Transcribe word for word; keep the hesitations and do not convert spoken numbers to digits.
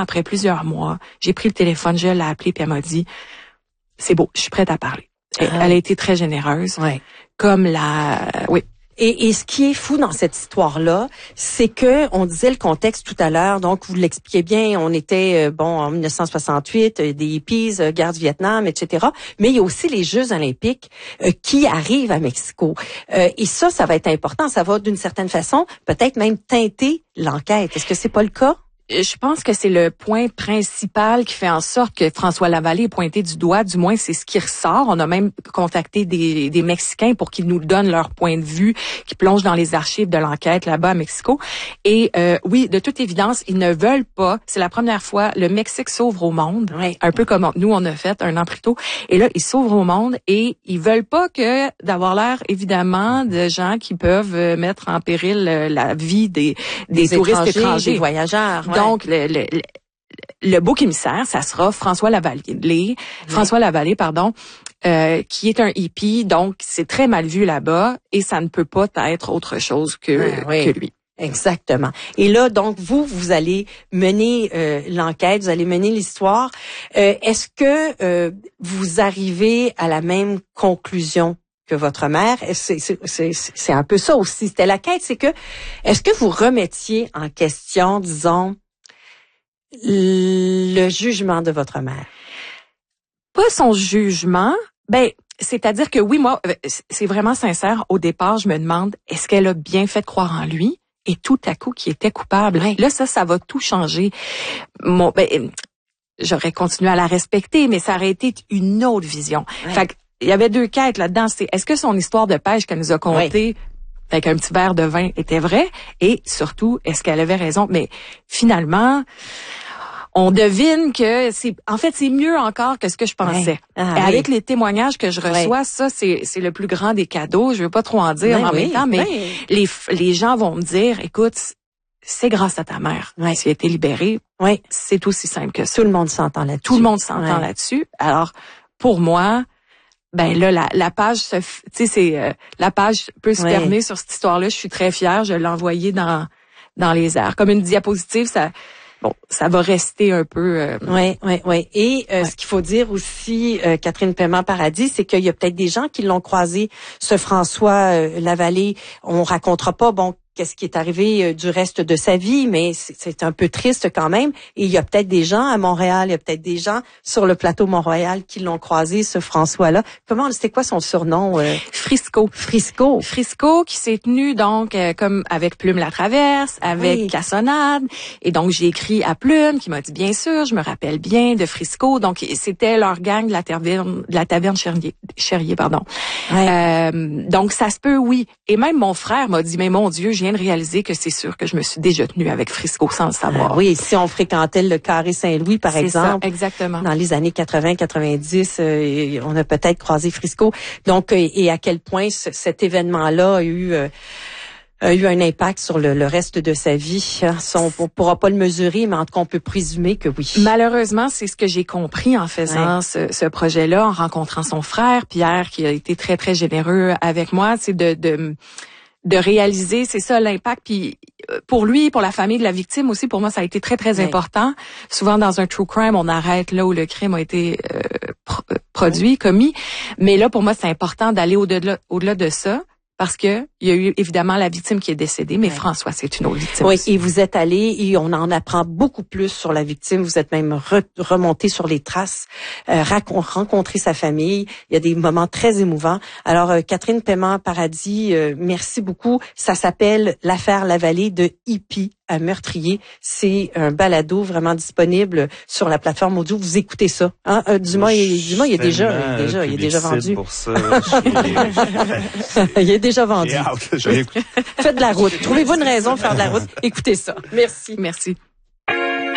après plusieurs mois, j'ai pris le téléphone, je l'ai appelé, puis elle m'a dit, c'est beau, je suis prête à parler. Ah. Elle a été très généreuse. Ouais. Comme la, oui. Et, et ce qui est fou dans cette histoire-là, c'est que on disait le contexte tout à l'heure, donc vous l'expliquez bien, on était, bon, en dix-neuf cent soixante-huit, des hippies, guerre du Vietnam, et cetera. Mais il y a aussi les Jeux olympiques euh, qui arrivent à Mexico. Euh, et ça, ça va être important. Ça va, d'une certaine façon, peut-être même teinter l'enquête. Est-ce que c'est pas le cas? Je pense que c'est le point principal qui fait en sorte que François Lavallée est pointé du doigt. Du moins, c'est ce qui ressort. On a même contacté des, des Mexicains pour qu'ils nous donnent leur point de vue, qui plongent dans les archives de l'enquête là-bas à Mexico. Et euh, oui, de toute évidence, ils ne veulent pas. C'est la première fois le Mexique s'ouvre au monde, oui. un peu comme nous on a fait un an plus tôt. Et là, ils s'ouvrent au monde et ils veulent pas que d'avoir l'air évidemment de gens qui peuvent mettre en péril la vie des, des, des touristes étrangers, étrangers, des voyageurs. Ouais. Donc, le, le, le, le bouc émissaire, ça sera François Lavallée, oui. François Lavallée, pardon, euh, qui est un hippie, donc c'est très mal vu là-bas et ça ne peut pas être autre chose que, oui, oui. que lui. Exactement. Et là, donc, vous, vous allez mener euh, l'enquête, vous allez mener l'histoire. Euh, est-ce que euh, vous arrivez à la même conclusion que votre mère? C'est, c'est, c'est, c'est un peu ça aussi. C'était la quête, c'est que, est-ce que vous remettiez en question, disons, le jugement de votre mère? Pas son jugement. Ben, c'est-à-dire que oui, moi, c'est vraiment sincère. Au départ, je me demande, est-ce qu'elle a bien fait de croire en lui? Et tout à coup, qui était coupable. Oui. Là, ça, ça va tout changer. Mon, ben, j'aurais continué à la respecter, mais ça aurait été une autre vision. Oui. Fait que, il y avait deux quêtes là-dedans. C'est, est-ce que son histoire de pêche qu'elle nous a contée, oui, avec un petit verre de vin, était vraie? Et surtout, est-ce qu'elle avait raison? Mais finalement, on devine que c'est, en fait, c'est mieux encore que ce que je pensais. Oui. Ah, et oui. avec les témoignages que je reçois, oui, ça, c'est, c'est le plus grand des cadeaux. Je veux pas trop en dire oui, en oui, même temps, mais oui. les, les gens vont me dire, écoute, c'est grâce à ta mère. Oui. Tu as été libérée. Oui. C'est aussi simple que ça. Tout le monde s'entend là-dessus. Tout le monde s'entend oui. là-dessus. Alors, pour moi, ben là, la, la page, se, tu sais, c'est euh, la page peut se oui. fermer sur cette histoire-là. Je suis très fière. Je l'ai envoyée dans dans les airs comme une diapositive. Ça, bon, ça va rester un peu. Euh, oui, oui, oui. Et euh, ouais. ce qu'il faut dire aussi, euh, Catherine Paiement-Paradis, c'est qu'il y a peut-être des gens qui l'ont croisé. Ce François euh, Lavallée, on racontera pas, bon, qu'est-ce qui est arrivé du reste de sa vie, mais c'est un peu triste quand même. Et il y a peut-être des gens à Montréal, il y a peut-être des gens sur le plateau Mont-Royal qui l'ont croisé, ce François-là. Comment, c'était quoi son surnom? Euh? Frisco. Frisco. Frisco qui s'est tenu donc euh, comme avec Plume la Traverse, avec oui. Cassonade. Et donc j'ai écrit à Plume qui m'a dit bien sûr, je me rappelle bien de Frisco. Donc c'était leur gang de la taverne, de la taverne Cherrier, Cherrier pardon. Ouais. Euh, donc ça se peut, oui. Et même mon frère m'a dit mais mon Dieu, j'ai Je viens de réaliser que c'est sûr que je me suis déjà tenue avec Frisco sans le savoir. Ah oui, si on fréquentait le Carré Saint-Louis, par c'est exemple. Ça, exactement. Dans les années quatre-vingts quatre-vingt-dix, euh, on a peut-être croisé Frisco. Donc, euh, et à quel point ce, cet événement-là a eu... Euh, a eu un impact sur le, le reste de sa vie. On ne pourra pas le mesurer, mais en tout cas, on peut présumer que oui. Malheureusement, c'est ce que j'ai compris en faisant ouais. ce, ce projet-là, en rencontrant son frère, Pierre, qui a été très, très généreux avec moi, c'est de... de de réaliser, c'est ça l'impact. Puis pour lui, pour la famille de la victime aussi, pour moi, ça a été très, très oui. important. Souvent, dans un true crime, on arrête là où le crime a été euh, pro- produit, oui. commis. Mais là, pour moi, c'est important d'aller au-delà, au-delà de ça. Parce que il y a eu évidemment la victime qui est décédée, mais oui. François, c'est une autre victime. Oui, aussi. Et vous êtes allé et on en apprend beaucoup plus sur la victime. Vous êtes même re- remonté sur les traces, euh, racon- rencontré sa famille. Il y a des moments très émouvants. Alors, euh, Catherine Paiement-Paradis, euh, merci beaucoup. Ça s'appelle l'affaire Lavallée de hippie à meurtrier. C'est un balado vraiment disponible sur la plateforme audio. Vous écoutez ça. Hein? Euh, Dumas, il, Dumas, il est déjà, il est déjà, il est déjà vendu. Pour ça, il est déjà vendu. J'ai hâte, je vais écouter. Faites de la route. Trouvez-vous une raison de faire de la route. Écoutez ça. Merci. Merci.